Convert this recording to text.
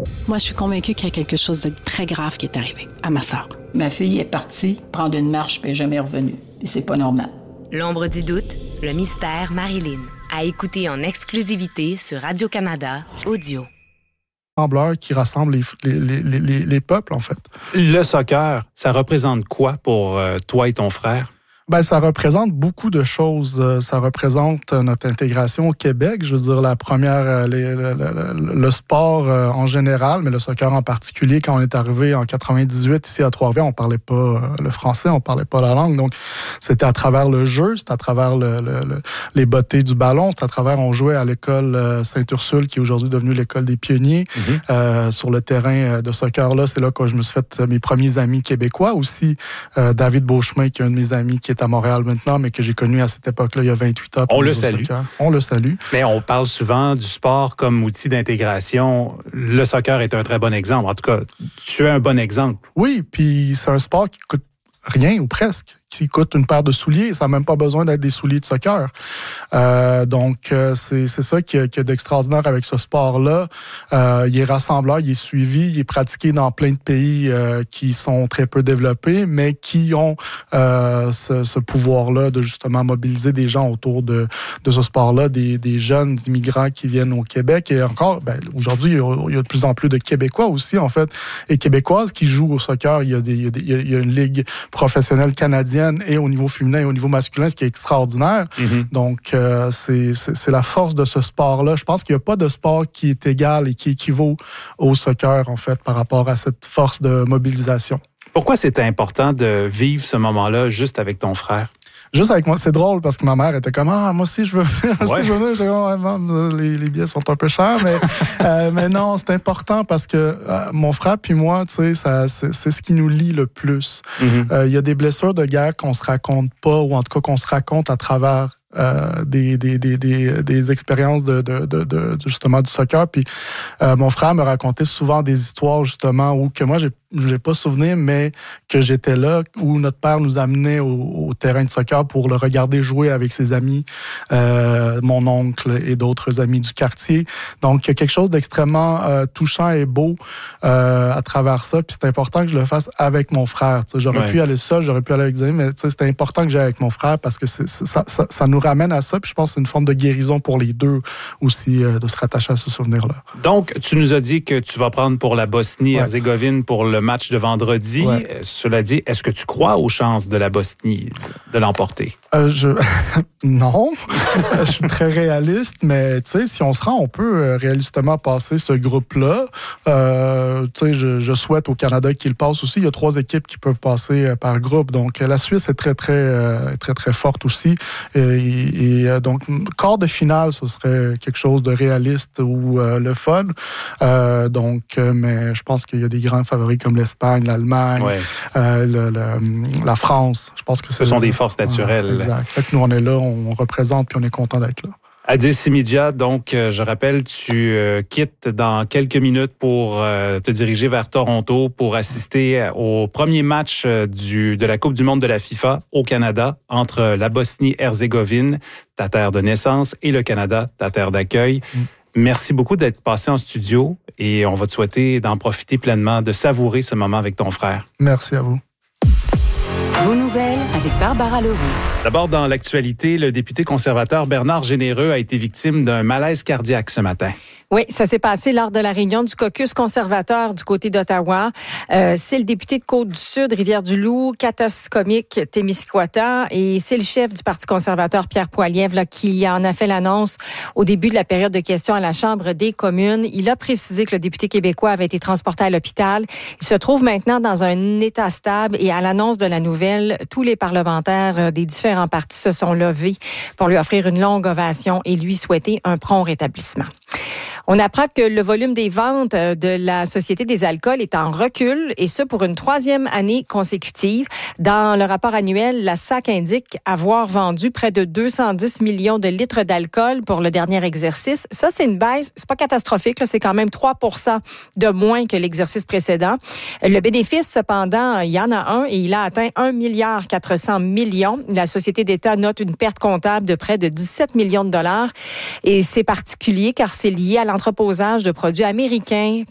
Moi, je suis convaincue qu'il y a quelque chose de très grave qui est arrivé à ma sœur. Ma fille est partie prendre une marche puis elle n'est jamais revenue. Et c'est pas normal. L'ombre du doute, le mystère Marilyn. À écouter en exclusivité sur Radio-Canada Audio. Qui rassemble les peuples, en fait. Le soccer, ça représente quoi pour toi et ton frère? Ben, ça représente beaucoup de choses. Ça représente notre intégration au Québec. Je veux dire, la première, le sport en général, mais le soccer en particulier. Quand on est arrivé en 98 ici à Trois-Rivières, on parlait pas le français, on parlait pas la langue. Donc, c'était à travers le jeu, c'était à travers les bottées du ballon, c'était à travers, on jouait à l'école Sainte-Ursule, qui est aujourd'hui devenue l'école des pionniers. Sur le terrain de soccer-là, c'est là que je me suis fait mes premiers amis québécois aussi. David Beauchemin, qui est un de mes amis, qui est à Montréal maintenant, mais que j'ai connu à cette époque-là, il y a 28 ans. On le salue. On le salue. Mais on parle souvent du sport comme outil d'intégration. Le soccer est un très bon exemple. En tout cas, tu es un bon exemple. Oui, puis c'est un sport qui coûte rien ou presque, qui coûte une paire de souliers. Ça n'a même pas besoin d'être des souliers de soccer. Donc, c'est ça qui est d'extraordinaire avec ce sport-là. Il est rassembleur, il est suivi, il est pratiqué dans plein de pays qui sont très peu développés, mais qui ont ce pouvoir-là de justement mobiliser des gens autour de ce sport-là, des jeunes immigrants qui viennent au Québec. Et encore, aujourd'hui, il y a de plus en plus de Québécois aussi, en fait, et Québécoises qui jouent au soccer. Il y a une ligue professionnelle canadienne et au niveau féminin et au niveau masculin, ce qui est extraordinaire. Donc, c'est la force de ce sport-là. Je pense qu'il n'y a pas de sport qui est égal et qui équivaut au soccer, en fait, par rapport à cette force de mobilisation. Pourquoi c'était important de vivre ce moment-là juste avec ton frère? Juste avec moi, c'est drôle parce que ma mère était comme moi aussi je veux venir, J'étais comme les billets sont un peu chers, mais non, c'est important parce que mon frère puis moi, tu sais, c'est ce qui nous lie le plus. Il y a des blessures de guerre qu'on se raconte pas, ou en tout cas qu'on se raconte à travers des expériences de justement du soccer. Puis mon frère me racontait souvent des histoires justement où que moi j'ai pas souvenir, mais que j'étais là, où notre père nous amenait au terrain de soccer pour le regarder jouer avec ses amis, mon oncle et d'autres amis du quartier. Donc, il y a quelque chose d'extrêmement touchant et beau à travers ça. Puis c'est important que je le fasse avec mon frère. T'sais, j'aurais pu aller seul, j'aurais pu aller avec des amis, mais c'était important que j'aille avec mon frère parce que ça nous ramène à ça. Puis je pense que c'est une forme de guérison pour les deux aussi, de se rattacher à ce souvenir-là. Donc, tu nous as dit que tu vas prendre pour la Bosnie-Herzégovine pour le match de vendredi. Cela dit, est-ce que tu crois aux chances de la Bosnie de l'emporter? Non. Je suis très réaliste, mais tu sais, si on se rend, on peut réalistement passer ce groupe-là. Tu sais, je souhaite au Canada qu'il passe aussi. Il y a 3 équipes qui peuvent passer par groupe. Donc, la Suisse est très, très, très, très forte aussi. Et donc, quart de finale, ce serait quelque chose de réaliste ou le fun. Mais je pense qu'il y a des grands favoris comme l'Espagne, l'Allemagne, la France. Je pense que ce sont des forces naturelles. Exact. Fait que nous, on est là, on représente, puis on est content d'être là. Adil Simidia, donc, je rappelle, tu quittes dans quelques minutes pour te diriger vers Toronto pour assister au premier match de la Coupe du monde de la FIFA au Canada entre la Bosnie-Herzégovine, ta terre de naissance, et le Canada, ta terre d'accueil. Merci beaucoup d'être passé en studio et on va te souhaiter d'en profiter pleinement, de savourer ce moment avec ton frère. Merci à vous. Vos nouvelles avec Barbara Leroux. D'abord, dans l'actualité, le député conservateur Bernard Généreux a été victime d'un malaise cardiaque ce matin. Oui, ça s'est passé lors de la réunion du caucus conservateur du côté d'Ottawa. C'est le député de Côte-du-Sud, Rivière-du-Loup, Katascomique, Témiscouata, et c'est le chef du Parti conservateur, Pierre Poilievre, là, qui en a fait l'annonce au début de la période de questions à la Chambre des communes. Il a précisé que le député québécois avait été transporté à l'hôpital. Il se trouve maintenant dans un état stable et à l'annonce de la nouvelle, tous les parlementaires des différents partis se sont levés pour lui offrir une longue ovation et lui souhaiter un prompt rétablissement. On apprend que le volume des ventes de la Société des alcools est en recul, et ce pour une 3e année consécutive. Dans le rapport annuel, la SAQ indique avoir vendu près de 210 millions de litres d'alcool pour le dernier exercice. Ça, c'est une baisse, c'est pas catastrophique, là, c'est quand même 3% de moins que l'exercice précédent. Le bénéfice, cependant, il y en a un et il a atteint 1,4 milliard. La Société d'État note une perte comptable de près de 17 millions de dollars, et c'est particulier car c'est lié à l'entreposage de produits américains